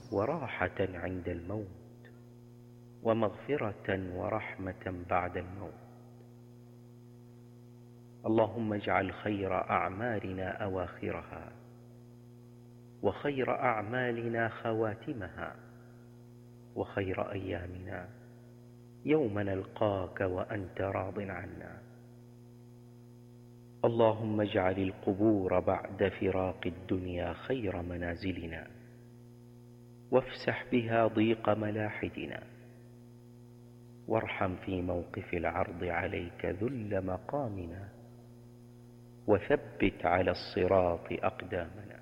وراحة عند الموت، ومغفرة ورحمة بعد الموت. اللهم اجعل خير أعمالنا أواخرها، وخير أعمالنا خواتمها، وخير أيامنا يوم نلقاك وأنت راض عنا. اللهم اجعل القبور بعد فراق الدنيا خير منازلنا، وافسح بها ضيق ملاحدنا، وارحم في موقف العرض عليك ذل مقامنا، وثبت على الصراط أقدامنا.